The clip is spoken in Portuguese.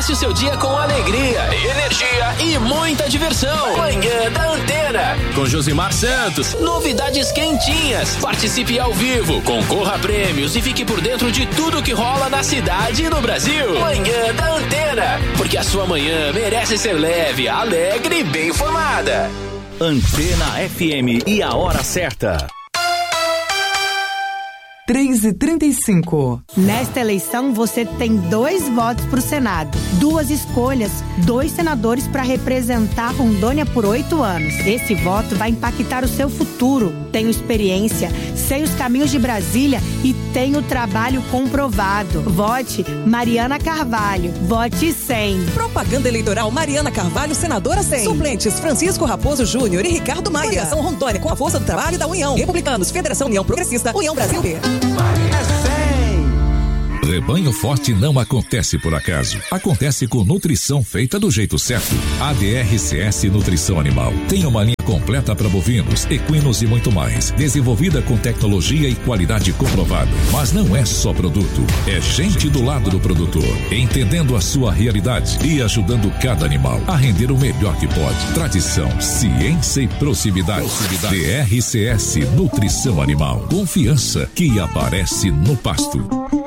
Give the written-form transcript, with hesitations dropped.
Comece o seu dia com alegria, energia e muita diversão. Manhã da Antena, com Josimar Santos. Novidades quentinhas. Participe ao vivo, concorra a prêmios e fique por dentro de tudo que rola na cidade e no Brasil. Manhã da Antena, porque a sua manhã merece ser leve, alegre e bem informada. Antena FM e a hora certa. 3h35. Nesta eleição, você tem 2 votos para o Senado, 2 escolhas, 2 senadores para representar Rondônia por 8 anos. Esse voto vai impactar o seu futuro. Tenho experiência, sei os caminhos de Brasília e tenho trabalho comprovado. Vote Mariana Carvalho. Vote 100. Propaganda eleitoral Mariana Carvalho, senadora 100. Suplentes Francisco Raposo Júnior e Ricardo Maia. São Rondônia com a força do trabalho da União. Republicanos, Federação União Progressista, União Brasil B. Rebanho Forte não acontece por acaso. Acontece com nutrição feita do jeito certo. ADRCS Nutrição Animal. Tem uma linha completa para bovinos, equinos e muito mais. Desenvolvida com tecnologia e qualidade comprovada. Mas não é só produto. É gente do lado do produtor. Entendendo a sua realidade e ajudando cada animal a render o melhor que pode. Tradição, ciência e proximidade. DRCS Nutrição Animal. Confiança que aparece no pasto.